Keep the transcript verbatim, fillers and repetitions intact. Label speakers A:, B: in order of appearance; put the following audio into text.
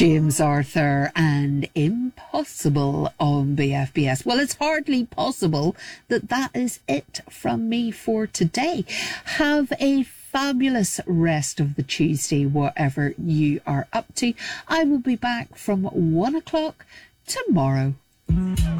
A: James Arthur and Impossible on B F B S. Well, it's hardly possible that that is it from me for today. Have a fabulous rest of the Tuesday, whatever you are up to. I will be back from one o'clock tomorrow.